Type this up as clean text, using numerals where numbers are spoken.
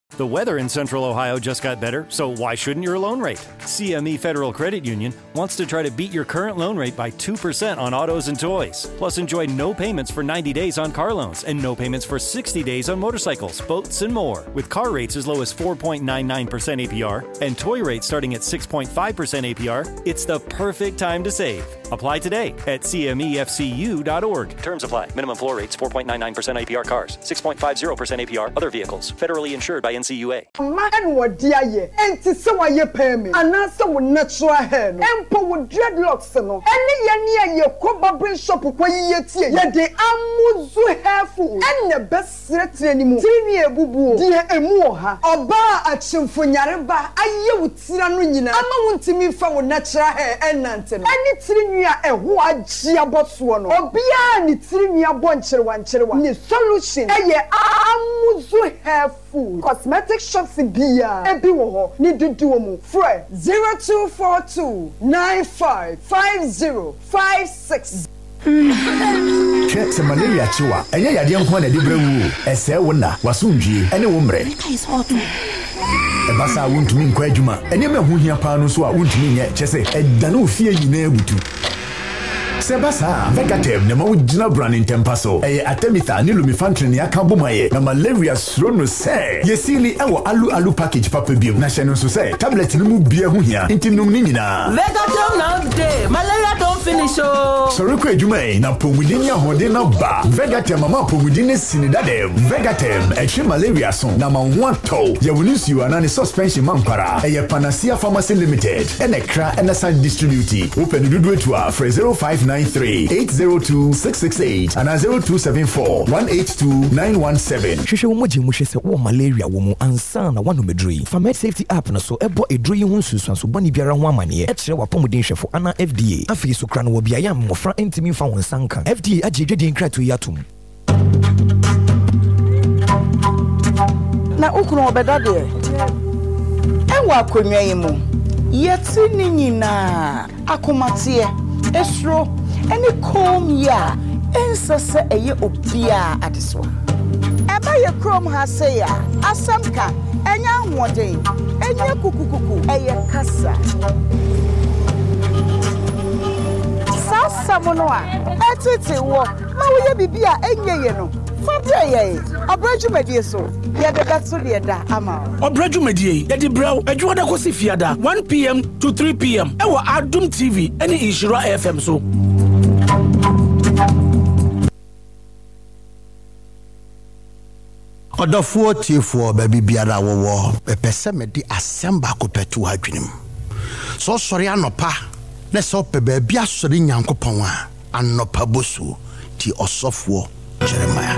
The weather in Central Ohio just got better, so why shouldn't your loan rate? CME Federal Credit Union wants to try to beat your current loan rate by 2% on autos and toys. Plus, enjoy no payments for 90 days on car loans and no payments for 60 days on motorcycles, boats, and more. With car rates as low as 4.99% APR and toy rates starting at 6.5% APR, it's the perfect time to save. Apply today at cmefcu.org. Terms apply. Minimum floor rates 4.99% APR cars, 6.50% APR other vehicles. Federally insured by NCUA. Man, what dear ye? And to so I pay me. And answer with natural hair. And with dreadlocks. No. Any year, your bring shop where ye tea. Yet they are so hairful. And the best set anymore. Tini bubu. Dear Emoha. Or bar at Chimfunyareba. I you with Tiranina. I'm not to me for natural hair and Nanton. Any Trinia a what Giaboswano. Or beyond Trinia Boncher one cherry. The solution. I am so hairful. Cosmetic shops in Bia. Ebiwo. Need to do mo. Fred 0242 955056. Check malaria chiwa. Enya yade nko na de brewu. Ese wona wasundwie ene wo mre. Ebasa wontumi nkɔ adwuma. Ene me ho hia pa no so a wontumi nye kyese edane ofie nyina ebutu. Sebasa Vegatem na mawujina brand in tempaso. Atemitha ni lumifantrin ya kambumaye. Na malaria srono se. Yesili ewo alu package papa biom. Na sheno so se. Tablet ni mu bia hu hia. Inti num ni nyina. Vegatem now day. Malaria don't finish oh. Sorry ko adwuma na pomudini ahode na ba. Vegatem mama pomudini sinidadem. Vegatem echi malaria son na manwato. Ye wonisi you anani suspension mankwara. Panacea Pharmacy Limited. Enekra Enasan Distributi. Open dudu to a 0593-802-668 and 0274-182-917. Shusha umoji mushese wa malaria womu ansana wanu medri. Famed Safety App na so ebo edri hunsu swansu bani biara ho amane. Etre wa pomudin hwefo ana FDA. Afi so kra no wo bia yam mofra entimi fa wonsanka. FDA agedwedin kratu yatum. Na ukunu obeda de. Enwa akonwa yimu. Yeti ni nyina akomatie esro eni kom ya ensese eye obia adeso eba ye krom ha se ya asamka enya hoden enya kukukuku eye kasa sasa mono a etete wo ma wo ye bibia enye ye no fabia ye obrajumedie so ye de gatso de da ama obrajumedie ye di brew adwoda ko si fiada 1 p.m. to 3 p.m. ewa Adum TV eni Ishira FM so Odofuo tiefo baby biara wo pese mede asemba ko petu adwenem so sori anopa na so pe ba bia sori nyankopon a anopa bosu ti osofo Jeremiah